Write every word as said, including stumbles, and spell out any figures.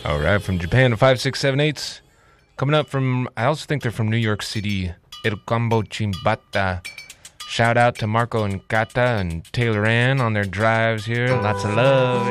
All right, from Japan to five six seven eight. Coming up from, I also think they're from New York City, El Combo Chimbata. Shout out to Marco and Kata and Taylor Ann on their drives here. Lots of love.